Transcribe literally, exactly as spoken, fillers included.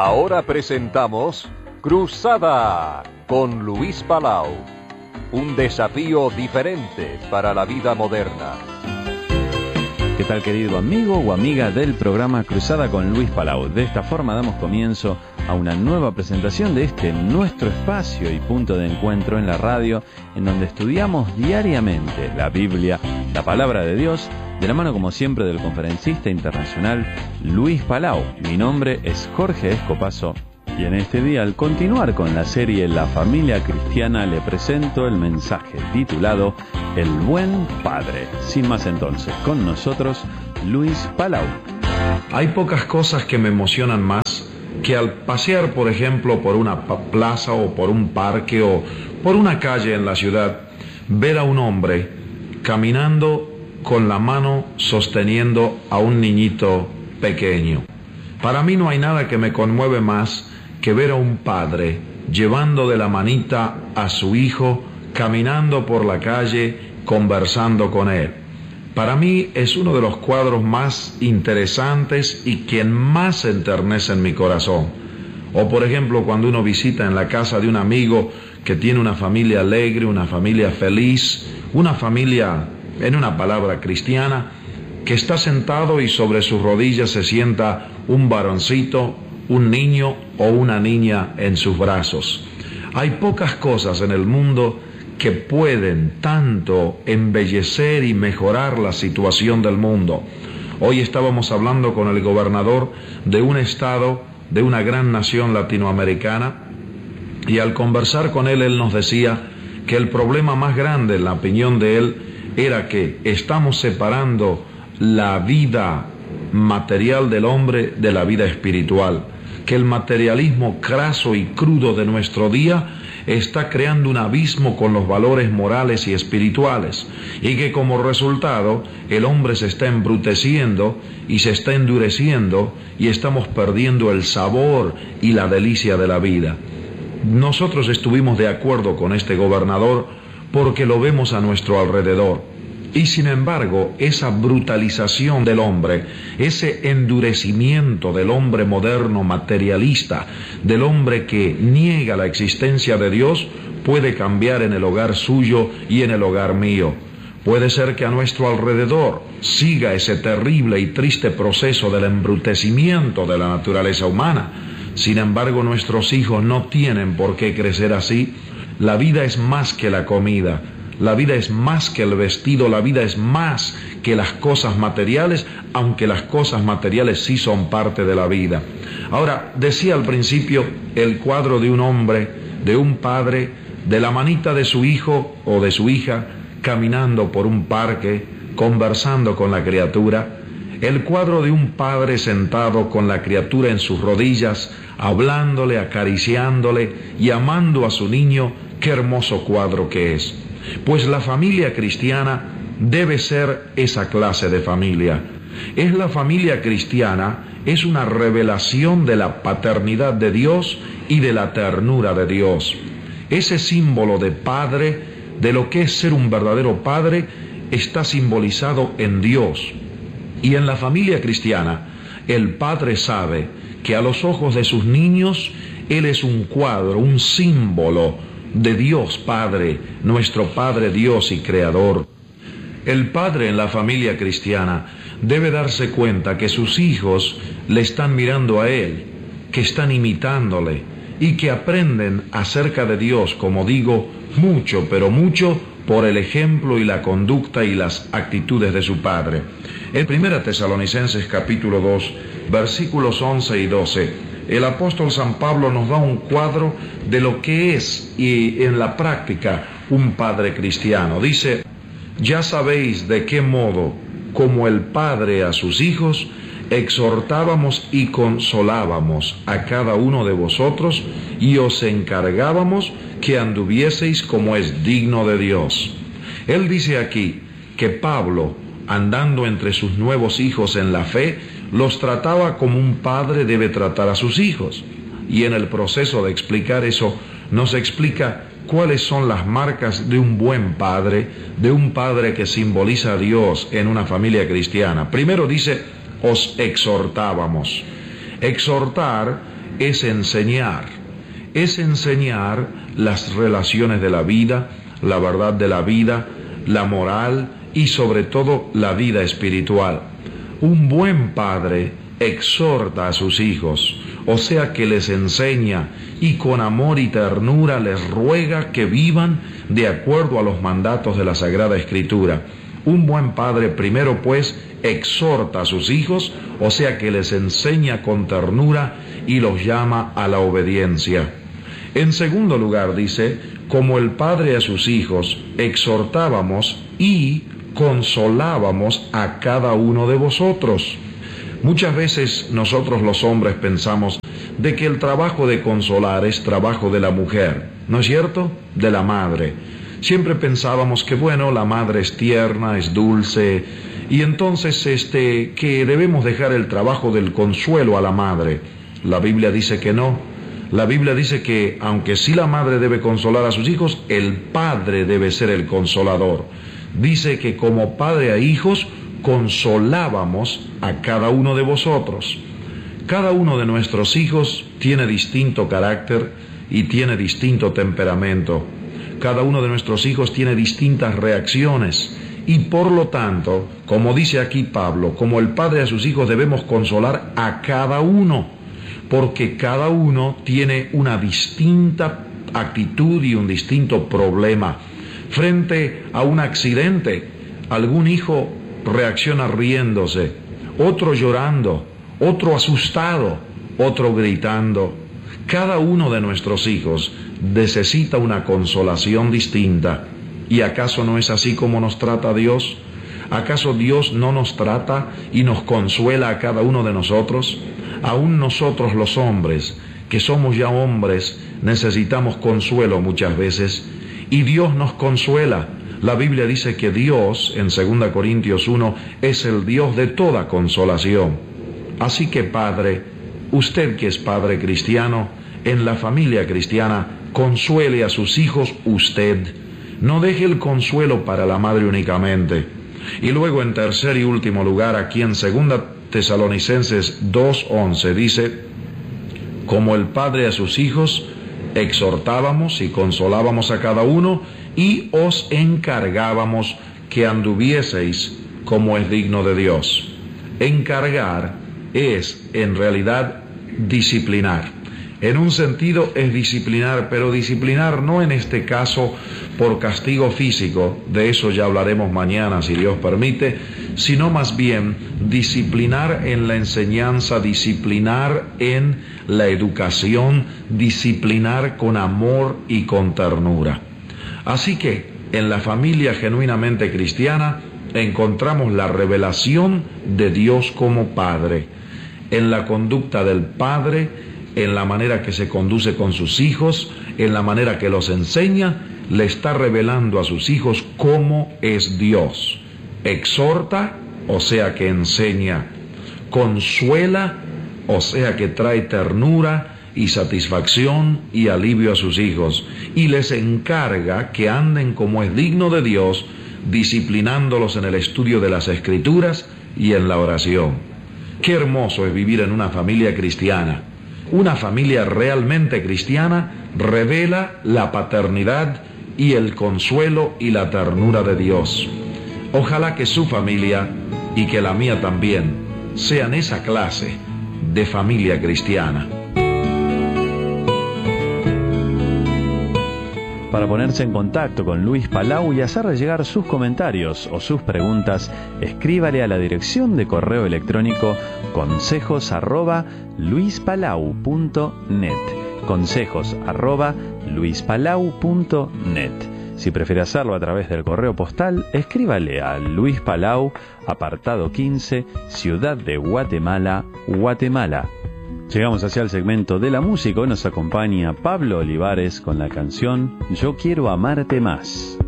Ahora presentamos Cruzada con Luis Palau. Un desafío diferente para la vida moderna. ¿Qué tal, querido amigo o amiga del programa Cruzada con Luis Palau? De esta forma damos comienzo a una nueva presentación de este nuestro espacio y punto de encuentro en la radio, en donde estudiamos diariamente la Biblia, la palabra de Dios, de la mano como siempre del conferencista internacional Luis Palau. Mi nombre es Jorge Escopazo y en este día, al continuar con la serie La Familia Cristiana, le presento el mensaje titulado El Buen Padre. Sin más entonces, con nosotros Luis Palau. Hay pocas cosas que me emocionan más que al pasear, por ejemplo, por una plaza o por un parque o por una calle en la ciudad, ver a un hombre caminando con la mano sosteniendo a un niñito pequeño. Para mí no hay nada que me conmueve más que ver a un padre llevando de la manita a su hijo, caminando por la calle, conversando con él. Para mí es uno de los cuadros más interesantes y quien más enternece en mi corazón. O por ejemplo, cuando uno visita en la casa de un amigo que tiene una familia alegre, una familia feliz, una familia, en una palabra, cristiana, que está sentado y sobre sus rodillas se sienta un varoncito, un niño o una niña en sus brazos. Hay pocas cosas en el mundo que pueden tanto embellecer y mejorar la situación del mundo. Hoy estábamos hablando con el gobernador de un estado, de una gran nación latinoamericana, y al conversar con él, él nos decía que el problema más grande, en la opinión de él, era que estamos separando la vida material del hombre de la vida espiritual, que el materialismo craso y crudo de nuestro día está creando un abismo con los valores morales y espirituales, y que como resultado el hombre se está embruteciendo y se está endureciendo y estamos perdiendo el sabor y la delicia de la vida. Nosotros estuvimos de acuerdo con este gobernador porque lo vemos a nuestro alrededor. Y sin embargo, esa brutalización del hombre, ese endurecimiento del hombre moderno materialista, del hombre que niega la existencia de Dios, puede cambiar en el hogar suyo y en el hogar mío. Puede ser que a nuestro alrededor siga ese terrible y triste proceso del embrutecimiento de la naturaleza humana. Sin embargo, nuestros hijos no tienen por qué crecer así. La vida es más que la comida. La vida es más que el vestido, la vida es más que las cosas materiales, aunque las cosas materiales sí son parte de la vida. Ahora, decía al principio el cuadro de un hombre, de un padre, de la manita de su hijo o de su hija, caminando por un parque, conversando con la criatura. El cuadro de un padre sentado con la criatura en sus rodillas, hablándole, acariciándole y amando a su niño. Qué hermoso cuadro que es. Pues la familia cristiana debe ser esa clase de familia. Es la familia cristiana, es una revelación de la paternidad de Dios y de la ternura de Dios. Ese símbolo de padre, de lo que es ser un verdadero padre, está simbolizado en Dios. Y en la familia cristiana, el padre sabe que a los ojos de sus niños, él es un cuadro, un símbolo de Dios Padre, nuestro Padre Dios y Creador. El padre en la familia cristiana debe darse cuenta que sus hijos le están mirando a él, que están imitándole y que aprenden acerca de Dios, como digo, mucho, pero mucho por el ejemplo y la conducta y las actitudes de su padre. En Primera Tesalonicenses capítulo dos, versículos once y doce, el apóstol San Pablo nos da un cuadro de lo que es y en la práctica un padre cristiano. Dice: ya sabéis de qué modo, como el padre a sus hijos, exhortábamos y consolábamos a cada uno de vosotros y os encargábamos que anduvieseis como es digno de Dios. Él dice aquí que Pablo, andando entre sus nuevos hijos en la fe, los trataba como un padre debe tratar a sus hijos. Y en el proceso de explicar eso, nos explica cuáles son las marcas de un buen padre, de un padre que simboliza a Dios en una familia cristiana. Primero dice, os exhortábamos. Exhortar es enseñar. Es enseñar las relaciones de la vida, la verdad de la vida, la moral y sobre todo la vida espiritual. Un buen padre exhorta a sus hijos, o sea que les enseña y con amor y ternura les ruega que vivan de acuerdo a los mandatos de la Sagrada Escritura. Un buen padre primero pues exhorta a sus hijos, o sea que les enseña con ternura y los llama a la obediencia. En segundo lugar dice, como el padre a sus hijos, exhortábamos y consolábamos a cada uno de vosotros. Muchas veces nosotros los hombres pensamos de que el trabajo de consolar es trabajo de la mujer, ¿no es cierto? De la madre. Siempre pensábamos que bueno, la madre es tierna, es dulce, y entonces este, que debemos dejar el trabajo del consuelo a la madre. La Biblia dice que no. La Biblia dice que aunque sí la madre debe consolar a sus hijos, el padre debe ser el consolador. Dice que como padre a hijos, consolábamos a cada uno de vosotros. Cada uno de nuestros hijos tiene distinto carácter y tiene distinto temperamento. Cada uno de nuestros hijos tiene distintas reacciones y por lo tanto, como dice aquí Pablo, como el padre a sus hijos debemos consolar a cada uno, porque cada uno tiene una distinta actitud y un distinto problema. Frente a un accidente, algún hijo reacciona riéndose, otro llorando, otro asustado, otro gritando. Cada uno de nuestros hijos necesita una consolación distinta. ¿Y acaso no es así como nos trata Dios? ¿Acaso Dios no nos trata y nos consuela a cada uno de nosotros? Aún nosotros los hombres, que somos ya hombres, necesitamos consuelo muchas veces, y Dios nos consuela. La Biblia dice que Dios, en segunda Corintios uno, es el Dios de toda consolación. Así que Padre, usted que es Padre cristiano, en la familia cristiana, consuele a sus hijos usted. No deje el consuelo para la madre únicamente. Y luego, en tercer y último lugar, aquí en segunda Tesalonicenses dos once, dice, como el Padre a sus hijos, exhortábamos y consolábamos a cada uno, y os encargábamos que anduvieseis como es digno de Dios. Encargar es, en realidad, disciplinar. En un sentido es disciplinar, pero disciplinar no en este caso por castigo físico, de eso ya hablaremos mañana si Dios permite, sino más bien disciplinar en la enseñanza, disciplinar en la educación, disciplinar con amor y con ternura. Así que en la familia genuinamente cristiana encontramos la revelación de Dios como Padre, en la conducta del Padre, en la manera que se conduce con sus hijos, en la manera que los enseña, le está revelando a sus hijos cómo es Dios. Exhorta, o sea que enseña. Consuela, o sea que trae ternura y satisfacción y alivio a sus hijos. Y les encarga que anden como es digno de Dios, disciplinándolos en el estudio de las Escrituras y en la oración. Qué hermoso es vivir en una familia cristiana. Una familia realmente cristiana revela la paternidad y el consuelo y la ternura de Dios. Ojalá que su familia y que la mía también sean esa clase de familia cristiana. Para ponerse en contacto con Luis Palau y hacerle llegar sus comentarios o sus preguntas, escríbale a la dirección de correo electrónico consejos arroba luispalau punto net. Consejos arroba luispalau punto net. Si prefiere hacerlo a través del correo postal, escríbale a Luis Palau, apartado quince, Ciudad de Guatemala, Guatemala. Llegamos hacia el segmento de la música. Nos acompaña Pablo Olivares con la canción Yo Quiero Amarte Más.